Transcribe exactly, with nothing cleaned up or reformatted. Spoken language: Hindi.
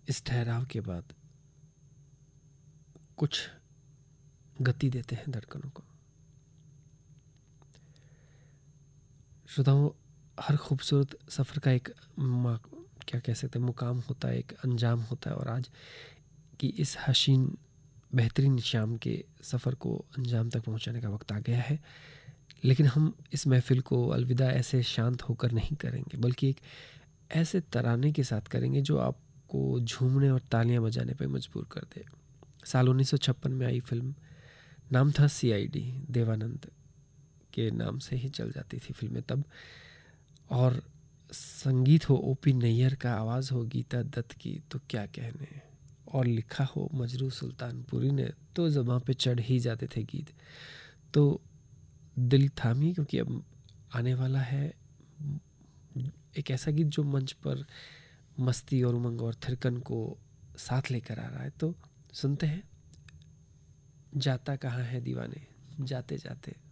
इस ठहराव के बाद कुछ गति देते हैं धड़कनों को। श्रोताओं, हर खूबसूरत सफ़र का एक मा, क्या कह सकते हैं मुकाम होता है, एक अंजाम होता है। और आज की इस हसीन बेहतरीन शाम के सफ़र को अंजाम तक पहुंचाने का वक्त आ गया है। लेकिन हम इस महफ़िल को अलविदा ऐसे शांत होकर नहीं करेंगे, बल्कि एक ऐसे तराने के साथ करेंगे जो आपको झूमने और तालियां बजाने पर मजबूर कर दे। साल उन्नीस सौ छप्पन में आई फिल्म, नाम था सी आई डी। देवानंद के नाम से ही चल जाती थी फिल्में तब। और संगीत हो ओ पी नैयर का, आवाज़ हो गीता दत्त की, तो क्या कहने। और लिखा हो मजरू सुल्तानपुरी ने, तो ज़बां पे चढ़ ही जाते थे गीत। तो दिल थामी, क्योंकि अब आने वाला है एक ऐसा गीत जो मंच पर मस्ती और उमंग और थिरकन को साथ लेकर आ रहा है। तो सुनते हैं, जाता कहाँ है दीवाने, जाते जाते।